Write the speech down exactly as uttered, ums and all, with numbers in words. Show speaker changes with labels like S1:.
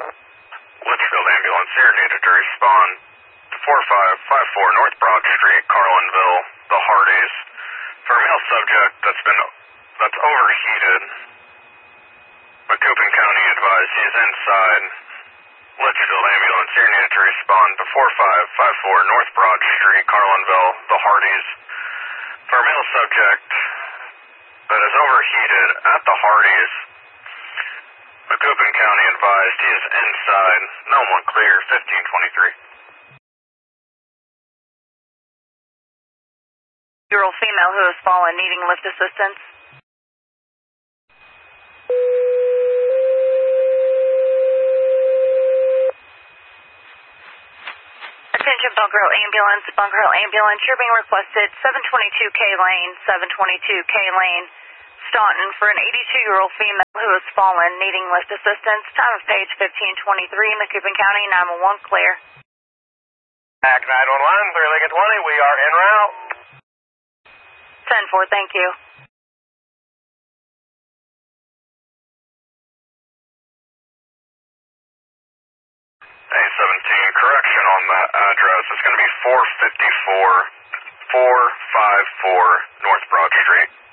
S1: Litchfield ambulance here needed to respond to four five five four North Broad Street, Carlinville, the Hardys, for a male subject that's been that's overheated. Macoupin County advised he is inside. Litchfield ambulance here needed to respond to four five five four North Broad Street, Carlinville, the Hardys, for a male subject that is overheated at the Hardys. Macoupin County advised he is inside. No one clear, fifteen twenty-three.
S2: Year-old female who has fallen, needing lift assistance. Attention Bunker Hill Ambulance, Bunker Hill Ambulance, you're being requested seven twenty-two K Lane, seven twenty-two K Lane, Staunton, for an eighty-two-year-old female who has fallen, needing lift assistance. Time of page fifteen twenty-three, Macoupin County, nine one one, clear.
S3: A C nine one one, three Lincoln twenty, we are en route.
S2: ten four, thank you.
S1: A seventeen, correction on that address. It's going to be four fifty-four, four five four North Broad Street.